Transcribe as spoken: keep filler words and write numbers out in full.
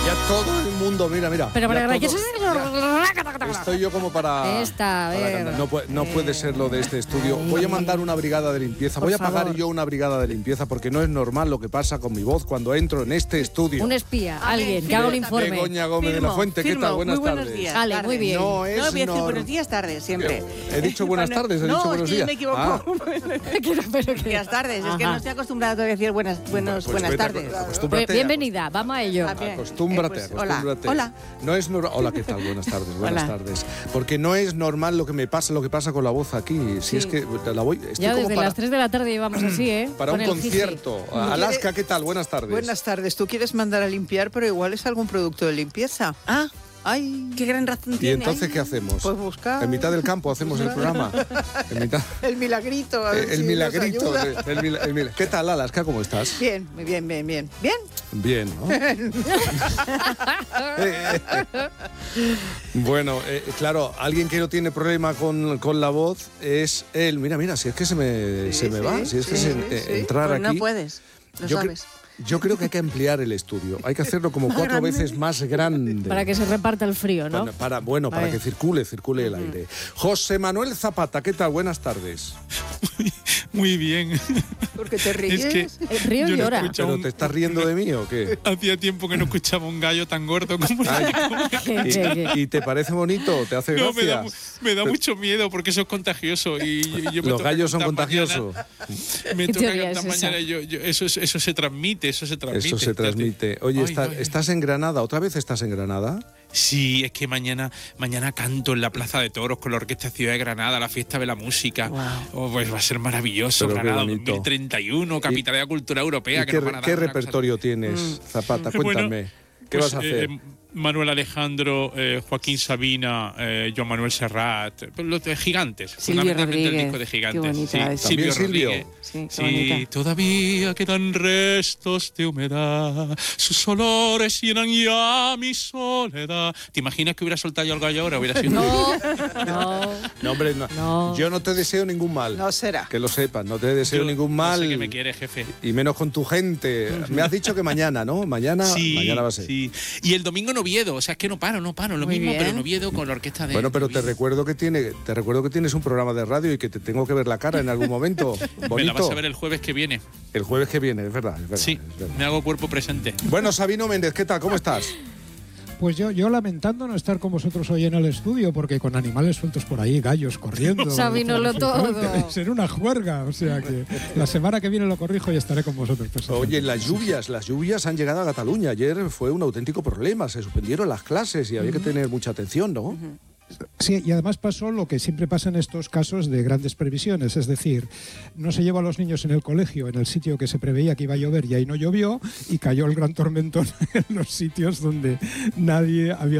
Ya todo el mundo, mira, mira. Pero para todo, que eso es... Estoy yo como para... Esta, a para ver. no, puede, no puede ser lo de este estudio. Voy a mandar una brigada de limpieza. Por Voy a pagar favor. yo una brigada de limpieza porque no es normal lo que pasa con mi voz cuando entro en este estudio. Un espía, alguien, que haga un informe. Begoña Gómez de la Firmo, Fuente, ¿qué firmo. tal? Buenas Muy buenos tardes. días. Vale, tardes. muy bien. No es No, voy a decir nor- buenos días tardes, siempre. He dicho buenas Bueno, tardes, he no, dicho buenos es que días. me equivoco. Ah, Pero- pero que- Buenas tardes, es que Ajá. no estoy acostumbrada todavía a decir buenas, buenos, pues buenas vete, tardes. acostúmbrate. Bienvenida, vamos a ello. Ah, bien. Acostúmbrate, Eh, pues, hola, acostúmbrate. hola. No es nor- Hola, ¿qué tal? Buenas tardes, buenas Hola. tardes. Porque no es normal lo que me pasa, lo que pasa con la voz aquí. Si Sí. es que la voy, estoy Ya como desde para, las tres de la tarde íbamos así, ¿eh? para Con un el jiji. concierto. Alaska, ¿qué tal? Buenas tardes. Buenas tardes. Tú quieres mandar a limpiar, pero igual es algún producto de limpieza. Ah, Ay, qué gran razón ¿Y tiene. entonces qué hacemos? pues buscar En mitad del campo hacemos el programa. En mitad, el milagrito. A ver el si nos milagrito. ayuda. El mila- el mila- ¿Qué tal, Alaska? ¿Cómo estás? Bien, muy bien, bien, bien. Bien. Bien, ¿no? Bueno, eh, claro, alguien que no tiene problema con, con la voz es él. Mira, mira, si es que se me, Sí, se me va, sí, si es que sí, se- sí, eh, sí. entrar Pues aquí... no puedes, lo yo, cre- sabes. yo creo que hay que ampliar el estudio. Hay que hacerlo como cuatro veces más grande. Para que se reparta el frío, ¿no? Para, para- bueno, para Vale. que circule, circule el aire. José Manuel Zapata, ¿qué tal? Buenas tardes. Muy bien. Porque te ríes. Es que El río yo no llora. escuchaba ¿Pero un- te estás riendo de mí o qué? Hacía tiempo que no escuchaba un gallo tan gordo como Ay, Que- que- que- ¿Y, y te parece bonito? ¿Te hace No, me gracia? da, mu- me da mucho miedo porque eso es contagioso. Y yo, yo me Los toca gallos son cantar contagiosos. mañana, me ¿Qué toca teoría cantar es esa? mañana y yo, yo- eso, es- eso se transmite, eso se transmite. Eso se transmite. Oye, Ay, está- ay, ay. ¿estás en Granada? ¿Otra vez estás en Granada? Sí, es que mañana, mañana canto en la Plaza de Toros con la Orquesta Ciudad de Granada, la fiesta de la música. Oh, pues va a ser maravilloso. Pero qué Granada bonito. dos mil treinta y uno, Capitalidad de Cultura Europea. ¿Y que qué, nos van a qué dar una cosa- repertorio tienes, Zapata? Bueno, Cuéntame. ¿Qué Pues, vas a hacer? eh, Manuel Alejandro, eh, Joaquín Sabina, eh, Joan Manuel Serrat, eh, los de gigantes. Silvio fundamentalmente Rodríguez, el disco de gigantes. qué bonita sí, la de Silvio Silvio. ¿También Rodríguez. Sí, qué Sí, bonita. todavía quedan restos de humedad, sus olores llenan ya mi soledad. ¿Te imaginas que hubiera soltado yo el gallo ahora? Hubiera sido No, no. No, hombre, no. No. Yo no te deseo ningún mal. No será. Que lo sepas, no te deseo Yo ningún no mal. sé que me quiere, jefe. Y menos con tu gente. Me has dicho que mañana, ¿no? Mañana, Sí, mañana va a ser. sí. Y el domingo en Oviedo, o sea, es que no paro, no paro, lo Muy mismo, bien. pero en Oviedo con la orquesta de Bueno, pero te Oviedo. recuerdo que tiene, te recuerdo que tienes un programa de radio y que te tengo que ver la cara en algún momento. Me la Bonito. vas a ver el jueves que viene. El jueves que viene, es verdad, es verdad, Sí, es verdad. me hago cuerpo presente. Bueno, Sabino Méndez, ¿qué tal? ¿Cómo estás? Pues yo, yo lamentando no estar con vosotros hoy en el estudio, porque con animales sueltos por ahí, gallos corriendo. Sabínolo todo. Será una juerga, o sea que la semana que viene lo corrijo y estaré con vosotros. personalmente. Oye, las lluvias, las lluvias han llegado a Cataluña. Ayer fue un auténtico problema, se suspendieron las clases y había que tener mucha atención, ¿no? Sí, y además pasó lo que siempre pasa en estos casos de grandes previsiones, es decir, no se lleva a los niños en el colegio, en el sitio que se preveía que iba a llover y ahí no llovió, y cayó el gran tormentón en los sitios donde nadie había